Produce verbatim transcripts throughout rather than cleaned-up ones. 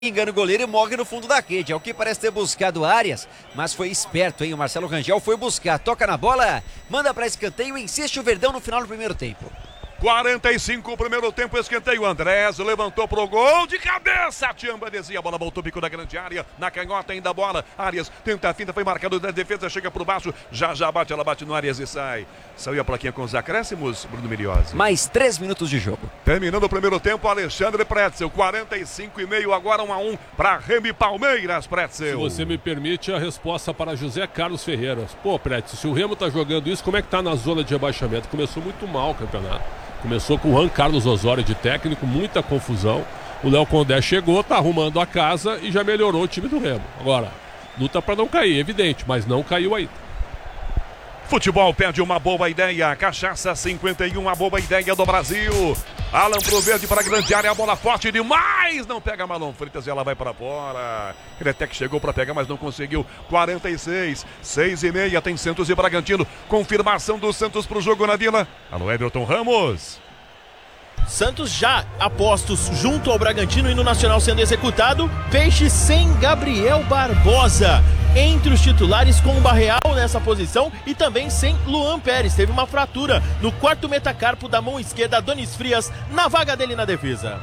Engana o goleiro e morre no fundo da rede. É o que parece ter buscado Arias, mas foi esperto, hein? O Marcelo Rangel foi buscar, toca na bola, manda para escanteio e insiste o Verdão no final do primeiro tempo. quarenta e cinco, o primeiro tempo, escanteio. Andrés levantou pro gol de cabeça. Tiamba descia, a bola voltou, bico da grande área. Na canhota ainda a bola. Arias tenta a finta, foi marcado da defesa, chega por baixo. Já já bate, ela bate no Arias e sai. Saiu a plaquinha com os acréscimos, Bruno Miliosi. Mais três minutos de jogo. Terminando o primeiro tempo, Alexandre Pretzel. quarenta e cinco e meio, agora um a um para Remy Palmeiras, Pretzel. Se você me permite, a resposta para José Carlos Ferreira. Pô, Pretzel, se o Remo tá jogando isso, como é que tá na zona de rebaixamento? Começou muito mal o campeonato. Começou com o Juan Carlos Osório de técnico, muita confusão. O Léo Condé chegou, tá arrumando a casa e já melhorou o time do Remo. Agora, luta para não cair, evidente, mas não caiu ainda. Futebol pede uma boa ideia. Cachaça cinquenta e um, a boa ideia do Brasil. Alan pro verde para a grande área, a bola forte demais. Não pega Marlon Freitas e ela vai para fora. Ele até que chegou para pegar, mas não conseguiu. quarenta e seis, seis e meia, tem Santos e Bragantino. Confirmação do Santos pro jogo na Vila. Alô, Everton Ramos. Santos já apostos junto ao Bragantino e no Nacional sendo executado. Peixe sem Gabriel Barbosa entre os titulares, com o Barreal nessa posição e também sem Luan Pérez. Teve uma fratura no quarto metacarpo da mão esquerda, Adonis Frias, na vaga dele na defesa.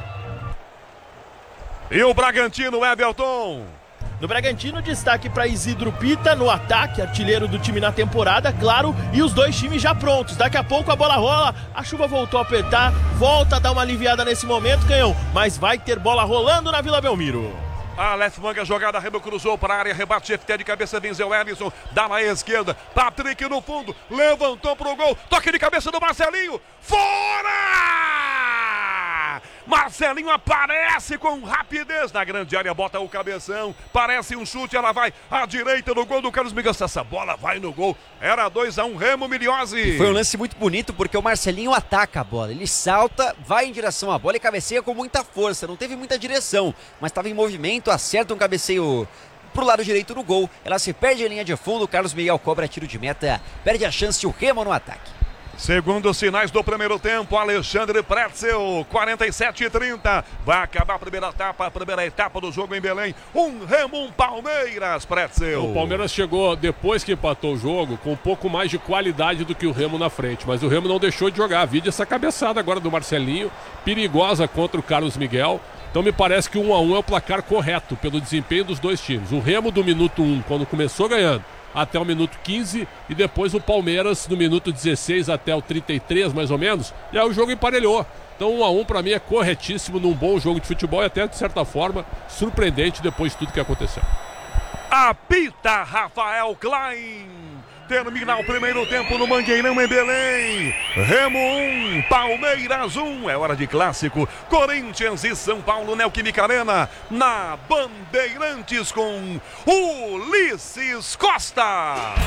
E o Bragantino, Everton? No Bragantino, destaque para Isidro Pita no ataque, artilheiro do time na temporada, claro, e os dois times já prontos. Daqui a pouco a bola rola, a chuva voltou a apertar, volta a dar uma aliviada nesse momento, Canhão, mas vai ter bola rolando na Vila Belmiro. Aleph Manga, jogada, Remo cruzou para a área, rebate, F T de cabeça, venceu Ellison, dá na esquerda, Patrick no fundo, levantou pro gol, toque de cabeça do Marcelinho, fora! Marcelinho aparece com rapidez na grande área, bota o cabeção, parece um chute, ela vai à direita do gol do Carlos Miguel. Essa bola vai no gol, era dois a um, Remo Miliosi. Foi um lance muito bonito porque o Marcelinho ataca a bola, ele salta, vai em direção à bola e cabeceia com muita força, não teve muita direção, mas estava em movimento, acerta um cabeceio pro lado direito do gol, ela se perde em linha de fundo, o Carlos Miguel cobra tiro de meta, perde a chance o Remo no ataque. Segundo os sinais do primeiro tempo, Alexandre Pretzel, quarenta e sete e trinta. Vai acabar a primeira etapa, a primeira etapa do jogo em Belém. Um Remo, um Palmeiras, Pretzel. O Palmeiras chegou, depois que empatou o jogo, com um pouco mais de qualidade do que o Remo na frente. Mas o Remo não deixou de jogar. Vide essa cabeçada agora do Marcelinho, perigosa contra o Carlos Miguel. Então me parece que um a um é o placar correto pelo desempenho dos dois times. O Remo do minuto um, quando começou ganhando, até o minuto quinze, e depois o Palmeiras do minuto dezesseis até o trinta e três, mais ou menos, e aí o jogo emparelhou. Então um a um para mim é corretíssimo num bom jogo de futebol e até de certa forma surpreendente depois de tudo que aconteceu. Apita Rafael Klein. Termina o primeiro tempo no Mangueirão em Belém. Remo um, Palmeiras um. É hora de clássico. Corinthians e São Paulo, Neoquímica Arena, na Bandeirantes com Ulisses Costa.